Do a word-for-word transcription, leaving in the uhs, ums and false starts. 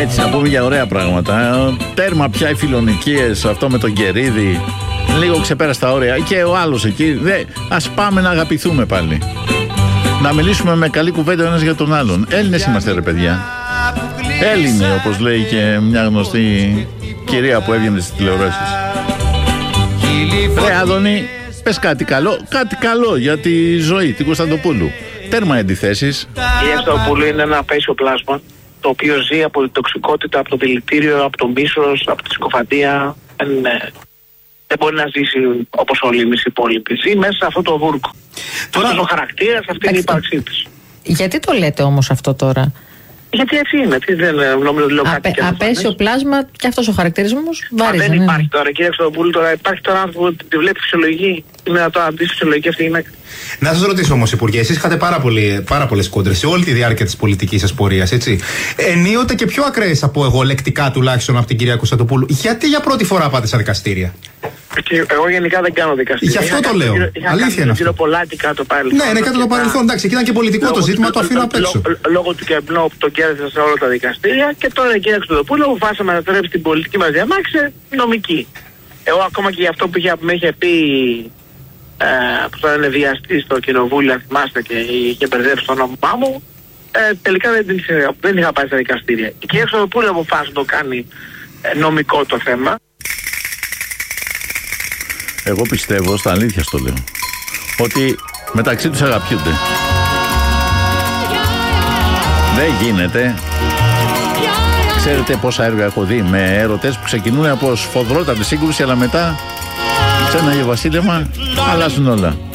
Έτσι, να πούμε για ωραία πράγματα. Τέρμα πια οι φιλονικίες, αυτό με τον Κερίδη. Λίγο ξεπέρασε τα όρια. Και ο άλλος εκεί. Δε, ας πάμε να αγαπηθούμε πάλι. Να μιλήσουμε με καλή κουβέντα ο ένας για τον άλλον. Έλληνες είμαστε, ρε παιδιά. Έλληνοι, όπως λέει και μια γνωστή κυρία που έβγαινε στις τηλεοράσεις. Ρε Άδωνη, πες κάτι καλό, κάτι καλό για τη ζωή, την Κωνσταντοπούλου. Τέρμα αντιθέσεις. Η Κωνσταντοπούλου είναι ένα απέσιο πλάσμα, το οποίο ζει από την τοξικότητα, από το δηλητήριο, από το μίσος, από τη συκοφαντία. Δεν, δεν μπορεί να ζήσει όπως όλοι εμείς οι υπόλοιποι. Ζει μέσα σε αυτό το βούρκο. Τώρα... Αυτός ο χαρακτήρας, αυτή είναι η ύπαρξή της. Γιατί το λέτε όμως αυτό τώρα? Γιατί έτσι είναι, τι δεν νομίζω ότι λέω κάτι. Απε, απέσιο πλάσμα και αυτός ο χαρακτηρισμός βαρύζει. Δεν υπάρχει τώρα, κύριε Κωνσταντοπούλου, τώρα υπάρχει τώρα άνθρωπο που τη βλέπει φυσιολογική. Είναι να το αντίσει φυσιολογική αυτή η γυναίκα. Να σας ρωτήσω όμως, Υπουργέ, εσείς είχατε πάρα, πολύ, πάρα πολλές κόντρες σε όλη τη διάρκεια της πολιτικής σας πορείας, έτσι. Ενίοτε και πιο ακραίες από εγώ, λεκτικά τουλάχιστον από την κυρία Κωνσταντοπούλου. Γιατί για πρώτη φορά πάτε στα δικαστήρια? Και εγώ γενικά δεν κάνω δικαστήρια. Γι' αυτό το λέω. Αλήθεια είναι αυτό. Κάτω παρελθόν. Ναι, είναι κάτω το παρελθόν. Εντάξει, και ήταν και πολιτικό λόγω το ζήτημα, το αφήνω απ' έξω. Λόγω του κεμπνού που το κέρδισα σε όλα τα δικαστήρια και τώρα η κυρία Κωνσταντοπούλου αποφάσισε να τρέψει την πολιτική μας διαμάχη νομική. Εγώ ακόμα και για αυτό που είχε, με είχε πει ε, που τώρα είναι βιαστή στο κοινοβούλιο, αν θυμάστε, και είχε μπερδέψει το όνομά μου, ε, τελικά δεν, δεν είχα πάει στα δικαστήρια. Η κυρία Κωνσταντοπούλου αποφάσισε να το κάνει ε, νομικό το θέμα. Εγώ πιστεύω, στα αλήθεια στο λέω, ότι μεταξύ τους αγαπιούνται. Δεν γίνεται. Ξέρετε πόσα έργα έχω δει με έρωτες που ξεκινούν από σφοδρότατη σύγκρουση, αλλά μετά σε ένα γεβασίλεμα αλλάζουν όλα.